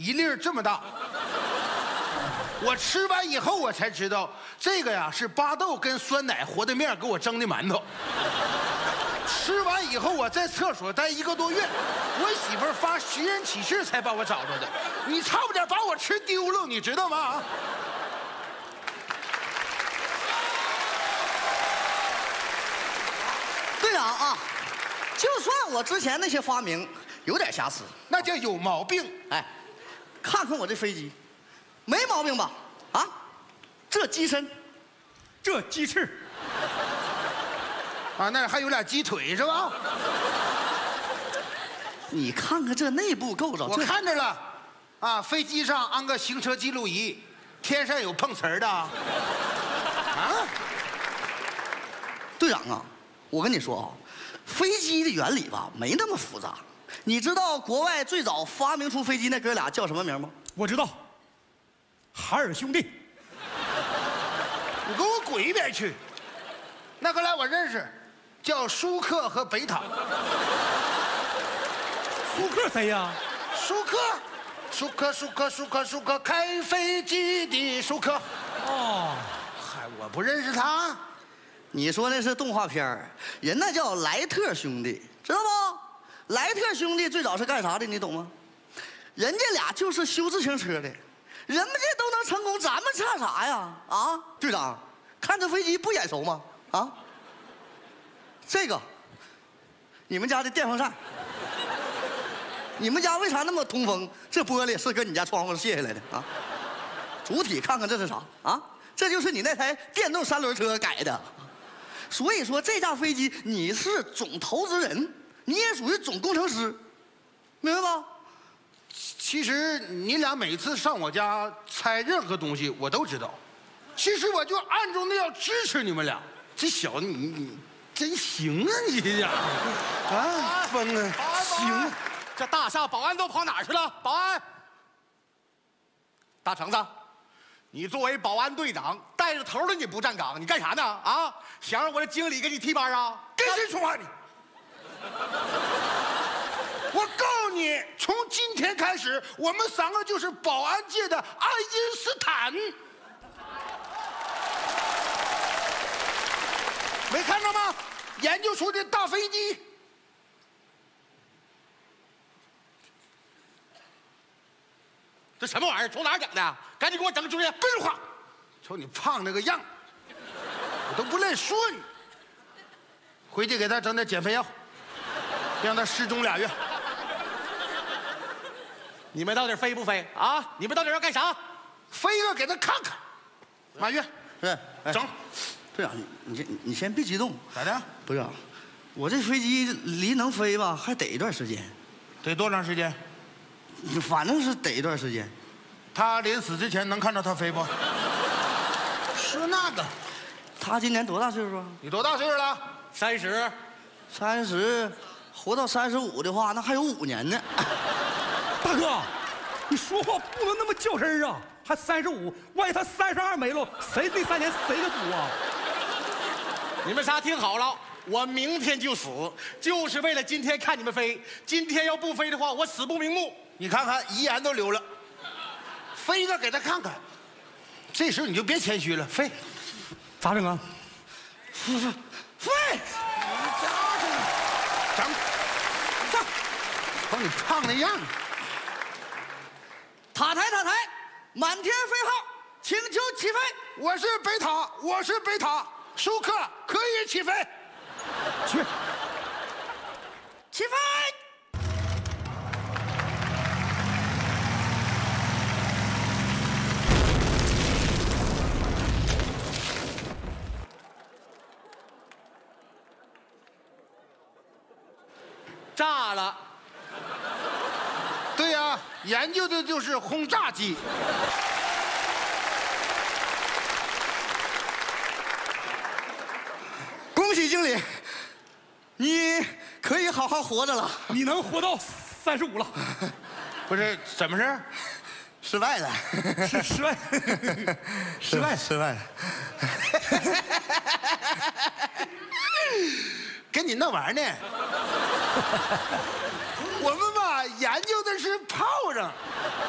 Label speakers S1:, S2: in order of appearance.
S1: 一粒这么大。我吃完以后我才知道，这个呀是巴豆跟酸奶和的面给我蒸的馒头。吃完以后我在厕所待1个多月，我媳妇儿发寻人启事才把我找着的。你差不点把我吃丢了，你知道吗？
S2: 队长啊，就算我之前那些发明有点瑕疵，
S1: 那叫有毛病。
S2: 哎，看看我这飞机，没毛病吧？啊，这机身，
S3: 这鸡翅，
S1: 啊，那还有俩鸡腿是吧？
S2: 你看看这内部构造，
S1: 我看着了，啊，飞机上安个行车记录仪，天上有碰瓷儿的。啊，
S2: 队长啊，我跟你说啊，飞机的原理吧没那么复杂。你知道国外最早发明出飞机那哥俩叫什么名吗？
S3: 我知道，海尔兄弟。
S1: 你给我滚一边去！那个来我认识，叫舒克和贝塔。
S3: 舒克谁呀？
S1: 舒克，开飞机的舒克。
S3: 哦，
S1: 嗨，我不认识他。
S2: 你说那是动画片儿，人那叫莱特兄弟，知道不？莱特兄弟最早是干啥的？你懂吗？人家俩就是修自行车的，人们这都能成功，咱们差啥呀？啊，队长，看这飞机不眼熟吗？啊，这个，你们家的电风扇，你们家为啥那么通风？这玻璃是跟你家窗户卸下来的啊？主体看看这是啥啊？这就是你那台电动3轮车改的。所以说这架飞机你是总投资人，你也属于总工程师，明白吧？
S1: 其实你俩每次上我家拆任何东西，我都知道。其实我就暗中的要支持你们俩。这小子你真行啊，你这家伙啊，疯了，行。
S4: 这大厦保安都跑哪儿去了？保安，大橙子，你作为保安队长，带着头的你不站岗，你干啥呢？啊，想让我的经理给你替班啊？
S1: 跟谁说话你？我告诉你，从今天开始，我们3个就是保安界的爱因斯坦。没看着吗？研究出的大飞机。
S4: 这什么玩意儿？从哪儿整的？赶紧给我整出去！
S1: 别说话！瞅你胖那个样，我都不赖说你。回去给他整点减肥药，让他失踪2月。
S4: 你们到底飞不飞啊？你们到底要干啥？
S1: 飞一个给他看看。马跃，
S2: 是，
S1: 整。
S2: 队长，你先别激动。
S1: 咋的？
S2: 不是，我这飞机离能飞吧，还得一段时间。
S1: 得多长时间？
S2: 反正是得一段时间。
S1: 他临死之前能看到他飞不？说那个。
S2: 他今年多大岁数啊？
S1: 你多大岁数了
S4: ？30。
S2: 30，活到35的话，那还有5年呢。
S3: 大哥，你说话不能那么较真啊！还35，万一他32没了，谁那3年谁的赌啊？
S4: 你们仨听好了，我明天就死，就是为了今天看你们飞。今天要不飞的话，我死不瞑目。
S1: 你看看遗言都留了，飞一个给他看看。这时候你就别谦虚了，飞。
S3: 咋整啊？
S2: 飞！
S1: 整！上！瞅你胖那样。
S2: 塔台，满天飞号，请求起飞。
S1: 我是贝塔，舒克可以起飞。
S2: 起飞！
S4: 炸了。
S1: 对呀，研究的就是轰炸机。
S2: 恭喜经理，你可以好好活着了。
S3: 你能活到35了？
S1: 不是怎么事？
S2: 失败了，
S3: 是失败，
S2: 失败了。
S1: 跟你闹玩呢。我们吧研究的是炮仗。